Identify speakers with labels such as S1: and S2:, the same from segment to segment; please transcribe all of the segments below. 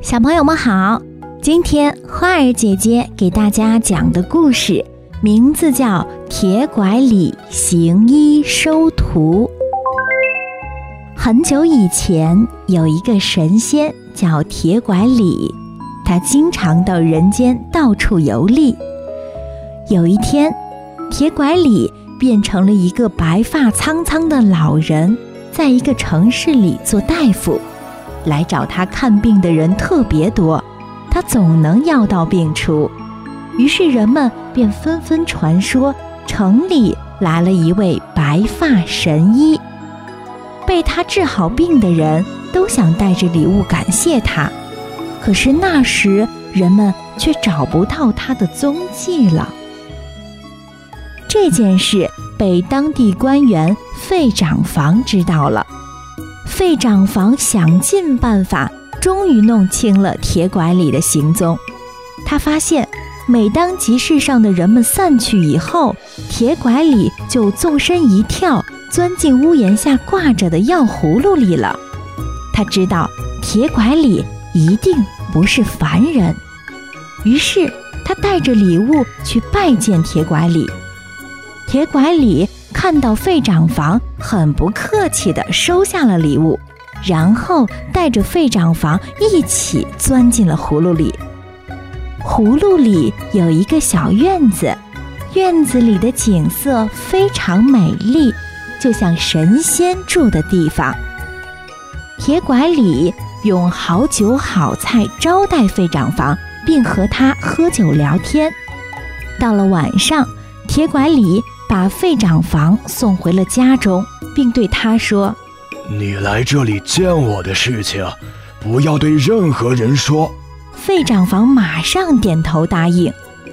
S1: 小朋友们好，今天花儿姐姐给大家讲的故事名字叫《铁拐李行医收徒》。很久以前，有一个神仙叫铁拐李，他经常到人间到处游历。有一天，铁拐李变成了一个白发苍苍的老人，在一个城市里做大夫。来找他看病的人特别多，他总能药到病除。于是人们便纷纷传说，城里来了一位白发神医。被他治好病的人都想带着礼物感谢他，可是那时人们却找不到他的踪迹了。这件事被当地官员费长房知道了。费长房想尽办法，终于弄清了铁拐李的行踪。他发现，每当集市上的人们散去以后，铁拐李就纵身一跳，钻进屋檐下挂着的药葫芦里了。他知道铁拐李一定不是凡人，于是他带着礼物去拜见铁拐李。铁拐李看到费长房，很不客气地收下了礼物，然后带着费长房一起钻进了葫芦里。葫芦里有一个小院子，院子里的景色非常美丽，就像神仙住的地方。铁拐李用好酒好菜招待费长房，并和他喝酒聊天。到了晚上，铁拐李把费长房送回了家中，并对他说：
S2: 你来这里见我的事情，不要对任何人说。
S1: 费长房马上点头答应。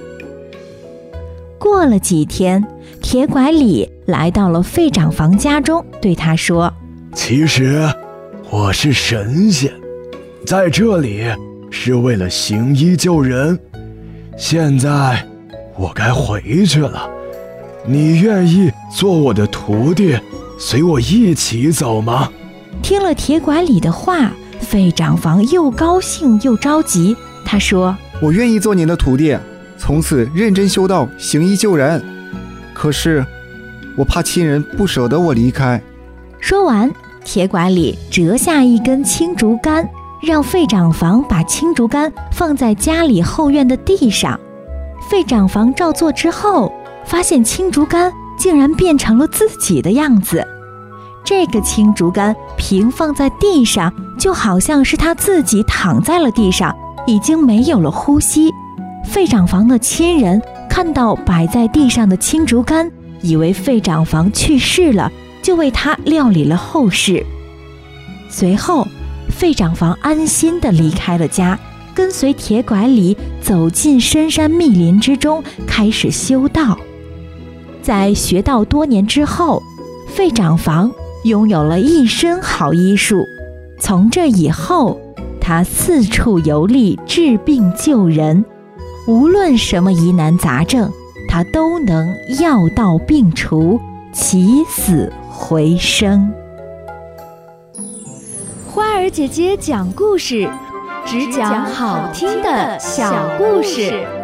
S1: 过了几天，铁拐李来到了费长房家中，对他说：
S2: 其实我是神仙，在这里是为了行医救人，现在我该回去了。你愿意做我的徒弟，随我一起走吗？
S1: 听了铁拐李的话，费长房又高兴又着急。他说：
S3: 我愿意做您的徒弟，从此认真修道，行医救人。可是我怕亲人不舍得我离开。
S1: 说完，铁拐李折下一根青竹竿，让费长房把青竹竿放在家里后院的地上。费长房照做之后，发现青竹竿竟然变成了自己的样子。这个青竹竿平放在地上，就好像是他自己躺在了地上，已经没有了呼吸。费长房的亲人看到摆在地上的青竹竿，以为费长房去世了，就为他料理了后事。随后，费长房安心地离开了家，跟随铁拐李走进深山密林之中，开始修道。在学道多年之后，费长房拥有了一身好医术。从这以后，他四处游历，治病救人，无论什么疑难杂症，他都能药到病除，起死回生。
S4: 花儿姐姐讲故事，只讲好听的小故事。